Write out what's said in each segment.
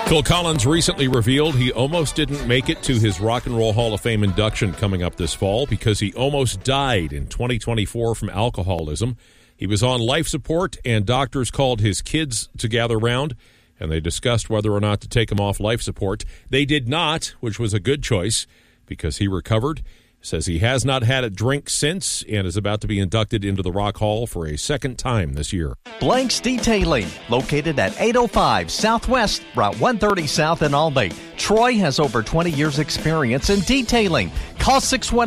Phil Collins recently revealed he almost didn't make it to his Rock and Roll Hall of Fame induction coming up this fall because he almost died in 2024 from alcoholism. He was on life support, and doctors called his kids to gather round, and they discussed whether or not to take him off life support. They did not, which was a good choice because he recovered. Says he has not had a drink since and is about to be inducted into the Rock Hall for a second time this year. Blanks Detailing, located at 805 Southwest, Route 130 South in Albany. Troy has over 20 years experience in detailing. Call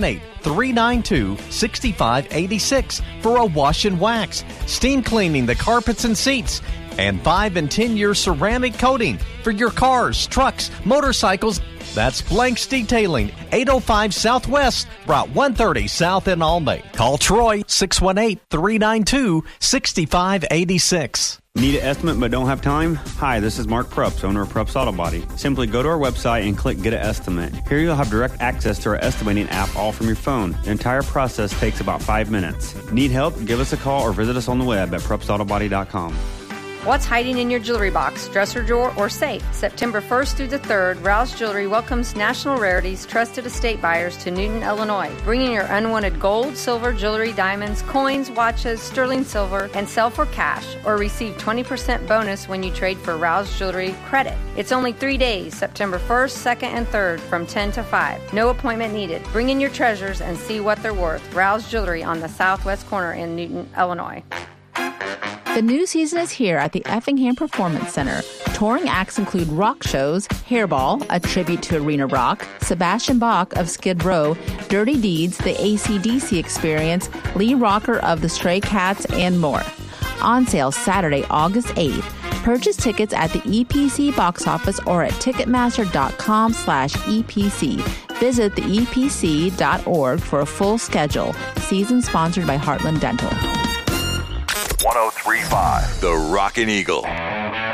618-392-6586 for a wash and wax, steam cleaning the carpets and seats, and 5 and 10-year ceramic coating for your cars, trucks, motorcycles. That's Blanks Detailing, 805 Southwest, Route 130 South in Albany. Call Troy, 618-392-6586. Need an estimate but don't have time? Hi, this is Mark Prups, owner of Prups Auto Body. Simply go to our website and click Get an Estimate. Here you'll have direct access to our estimating app all from your phone. The entire process takes about 5 minutes. Need help? Give us a call or visit us on the web at PrupsAutoBody.com. What's hiding in your jewelry box, dresser drawer, or safe? September 1st through the 3rd, Rouse Jewelry welcomes National Rarities trusted estate buyers to Newton, Illinois. Bring in your unwanted gold, silver, jewelry, diamonds, coins, watches, sterling silver, and sell for cash, or receive 20% bonus when you trade for Rouse Jewelry credit. It's only 3 days, September 1st, 2nd, and 3rd from 10 to 5. No appointment needed. Bring in your treasures and see what they're worth. Rouse Jewelry on the southwest corner in Newton, Illinois. The new season is here at the Effingham Performance Center. Touring acts include rock shows, Hairball, a tribute to arena rock, Sebastian Bach of Skid Row, Dirty Deeds, the AC/DC Experience, Lee Rocker of the Stray Cats, and more. On sale Saturday, August 8th. Purchase tickets at the EPC box office or at Ticketmaster.com/EPC. Visit the EPC.org for a full schedule. Season sponsored by Heartland Dental. 103.5 The Rockin' Eagle.